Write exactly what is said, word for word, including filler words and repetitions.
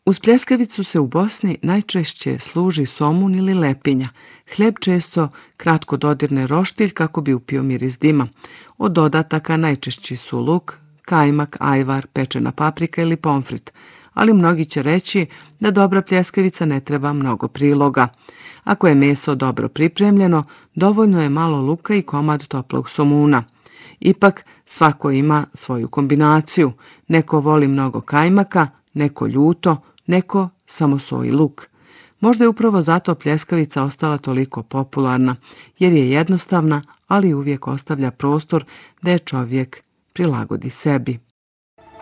Uz pljeskavicu se u Bosni najčešće služi somun ili lepinja. Hljeb često kratko dodirne roštilj kako bi upio miris dima. Od dodataka najčešći su luk, kajmak, ajvar, pečena paprika ili pomfrit. Ali mnogi će reći da dobra pljeskavica ne treba mnogo priloga. Ako je meso dobro pripremljeno, dovoljno je malo luka i komad toplog somuna. Ipak svako ima svoju kombinaciju. Neko voli mnogo kajmaka, neko ljuto, neko samo so i luk. Možda je upravo zato pljeskavica ostala toliko popularna, jer je jednostavna, ali uvijek ostavlja prostor da je čovjek prilagodi sebi.